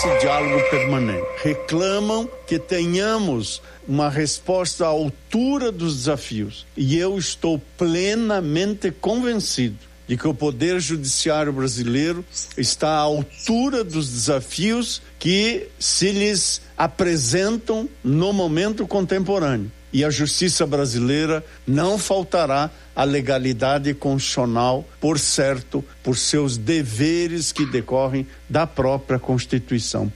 esse diálogo permanente. Reclamam que tenhamos uma resposta à altura dos desafios. E eu estou plenamente convencido de que o Poder Judiciário brasileiro está à altura dos desafios que se lhes apresentam no momento contemporâneo. E a justiça brasileira não faltará à legalidade constitucional, por certo, por seus deveres que decorrem da própria Constituição.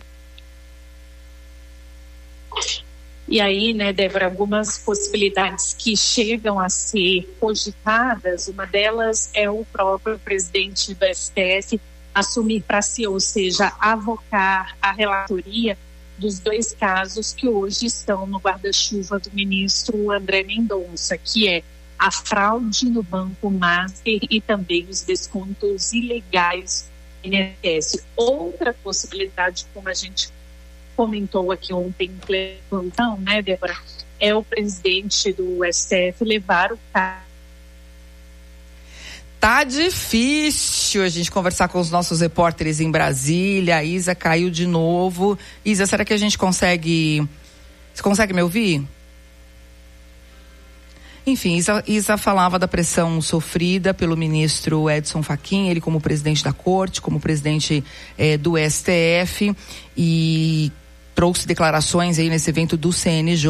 E aí, né, Débora, algumas possibilidades que chegam a ser cogitadas, uma delas é o próprio presidente do STF assumir para si, ou seja, avocar a relatoria dos 2 casos que hoje estão no guarda-chuva do ministro André Mendonça, que é a fraude no Banco Master e também os descontos ilegais do INSS. Outra possibilidade, como a gente comentou aqui ontem em plantão, né, Débora, é o presidente do STF levar o caso. Tá difícil a gente conversar com os nossos repórteres em Brasília. A Isa caiu de novo. Isa, será que a gente consegue... Você consegue me ouvir? Enfim, Isa falava da pressão sofrida pelo ministro Edson Fachin, ele como presidente da Corte, como presidente do STF, e trouxe declarações aí nesse evento do CNJ.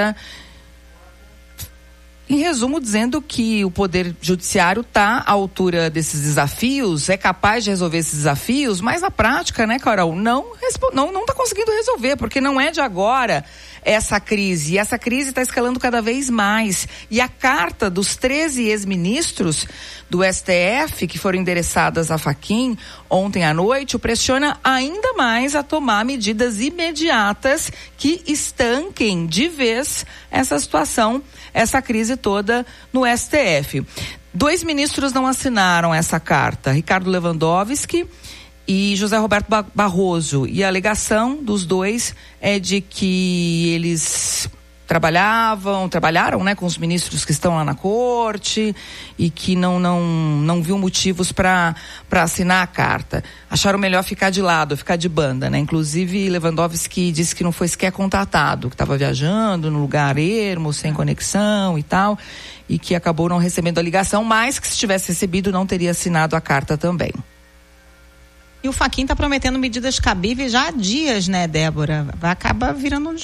Em resumo, dizendo que o Poder Judiciário está à altura desses desafios, é capaz de resolver esses desafios, mas na prática, né, Carol, não está conseguindo resolver, porque não é de agora essa crise. E essa crise está escalando cada vez mais. E a carta dos 13 ex-ministros do STF, que foram endereçadas a Fachin ontem à noite, o pressiona ainda mais a tomar medidas imediatas que estanquem de vez essa situação, essa crise toda no STF. 2 ministros não assinaram essa carta, Ricardo Lewandowski e José Roberto Barroso. E a alegação dos 2 é de que eles trabalharam, né, com os ministros que estão lá na corte e que não viu motivos para assinar a carta. Acharam melhor ficar de lado, ficar de banda, né? Inclusive Lewandowski disse que não foi sequer contatado, que estava viajando no lugar ermo, sem conexão e tal, e que acabou não recebendo a ligação, mas que se tivesse recebido não teria assinado a carta também. E o Fachin está prometendo medidas cabíveis já há dias, né, Débora? Vai acabar virando um